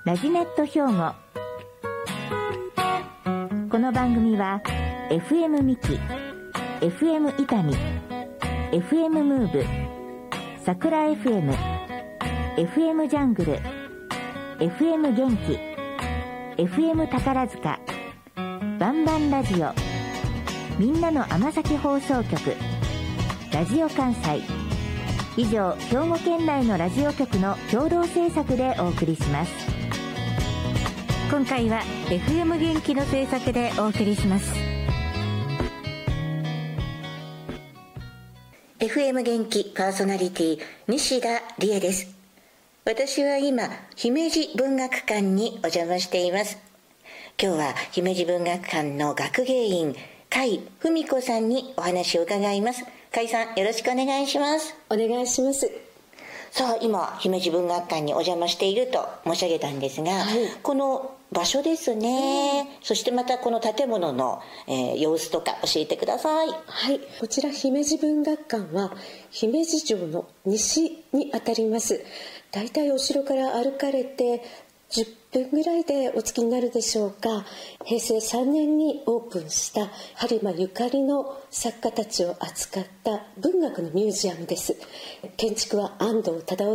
ラジネット兵庫。この番組は FM ミキ、FM 伊丹、FM ムーブ、桜 FM、FM ジャングル、FM 元気、FM 宝塚、バンバンラジオ、みんなの甘崎放送局、ラジオ関西、以上兵庫県内のラジオ局の共同制作でお送りします。今回は FM 元気の制作でお送りします。 FM 元気パーソナリティ西田理恵です。私は今姫路文学館にお邪魔しています。今日は姫路文学館の学芸員甲斐文子さんにお話を伺います。甲斐さん、よろしくお願いします。 お願いします。 さあ、今姫路文学館にお邪魔していると申し上げたんですが、はい、この場所ですね、そしてまたこの建物の、様子とか教えてください。 はい、こちら姫路文学館は姫路城の西にあたります。だいたいお城から歩かれて10分ぐらいでお着きになるでしょうか。平成3年にオープンした播磨ゆかりの作家たちを扱った文学のミュージアムです。建築は安藤忠雄